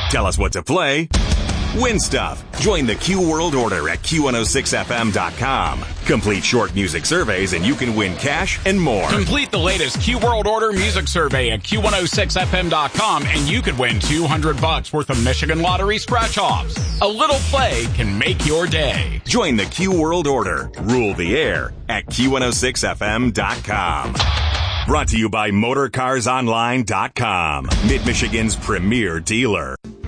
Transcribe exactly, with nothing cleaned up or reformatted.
Tell us what to play. Win stuff. Join the Q World Order at Q one oh six F M dot com. Complete short music surveys and you can win cash and more. Complete the latest Q World Order music survey at Q one oh six F M dot com and you could win two hundred bucks worth of Michigan Lottery scratch-offs. A little play can make your day. Join the Q World Order. Rule the air at Q one oh six F M dot com. Brought to you by Motor Cars Online dot com, Mid-Michigan's premier dealer.